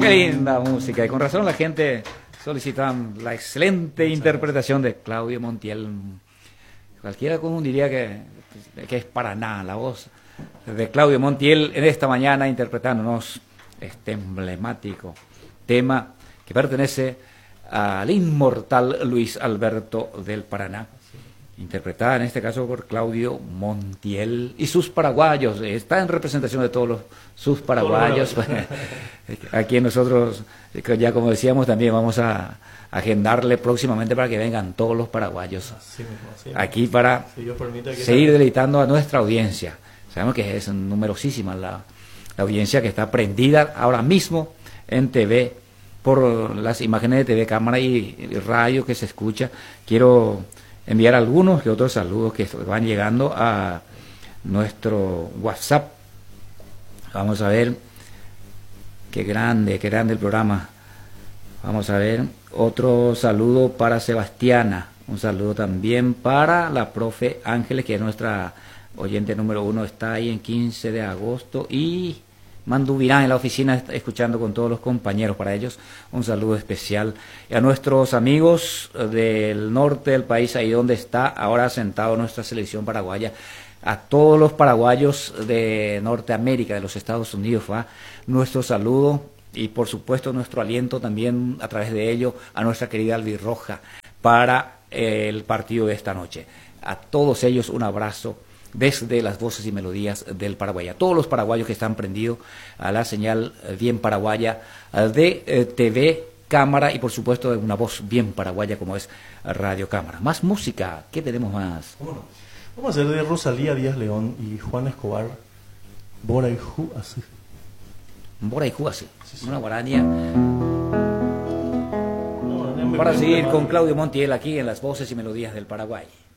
Qué linda música, y con razón la gente solicitan la excelente interpretación de Claudio Montiel. Cualquiera confundiría que es Paraná, la voz de Claudio Montiel en esta mañana interpretándonos este emblemático tema que pertenece al inmortal Luis Alberto del Paraná, interpretada en este caso por Claudio Montiel y sus paraguayos. Está en representación de todos sus paraguayos. Aquí nosotros, ya como decíamos, también vamos a agendarle próximamente para que vengan todos los paraguayos aquí para seguir deleitando a nuestra audiencia. Sabemos que es numerosísima la audiencia que está prendida ahora mismo en TV por las imágenes de TV Cámara y radio que se escucha. Quiero enviar algunos que otros saludos que van llegando a nuestro WhatsApp. Vamos a ver, qué grande el programa. Vamos a ver, otro saludo para Sebastiana, un saludo también para la profe Ángeles, que es nuestra oyente número 1, está ahí en 15 de agosto, y Mandubirán en la oficina escuchando con todos los compañeros. Para ellos un saludo especial. Y a nuestros amigos del norte del país, ahí donde está ahora sentado nuestra selección paraguaya, a todos los paraguayos de Norteamérica, de los Estados Unidos, ¿va? Nuestro saludo y por supuesto nuestro aliento también a través de ello a nuestra querida Albirroja para el partido de esta noche. A todos ellos un abrazo desde las voces y melodías del Paraguay, a todos los paraguayos que están prendidos a la señal bien paraguaya de TV Cámara y por supuesto de una voz bien paraguaya como es Radio Cámara. Más música, ¿qué tenemos más? ¿Cómo no? Vamos a hacer de Rosalía Díaz León y Juan Escobar, Bora y Ju así. Bora y Ju así, una guaraña. Para seguir con Claudio Montiel aquí en las voces y melodías del Paraguay.